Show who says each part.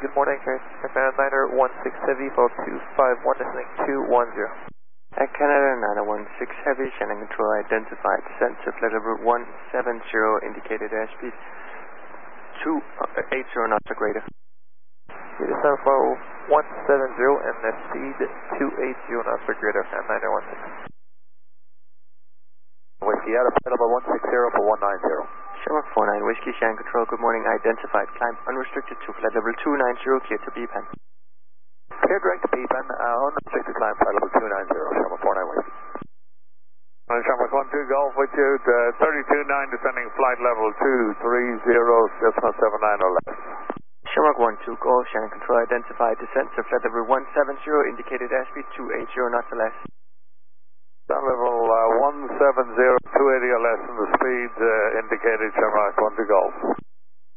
Speaker 1: good morning. Canada Niner 16 Heavy, follow 251, descending 210.
Speaker 2: At Canada 916 Heavy, Shannon Control identified, descent to flight level 170, indicated airspeed 280 knots or greater.
Speaker 1: Descend follow 170 and the speed 280 knots or greater at Niner 16.
Speaker 3: Whiskey out of flight level 160 for 190.
Speaker 2: Shamrock 49, Whiskey, Shannon Control, good morning, identified, climb unrestricted to flight level 290, clear to BPAN.
Speaker 3: Clear direct to BPAN, unrestricted climb flight level 290, Shamrock 49 Whiskey. Shamrock 12 Golf with you, 32-9 descending flight level 230.79 or less.
Speaker 2: Shamrock 12 Golf, Shannon Control, identified, descent to flight level 170, indicated airspeed 280 knots or less.
Speaker 3: Down level 170, 280 or less, and the speed indicated Shamrock 12 Golf.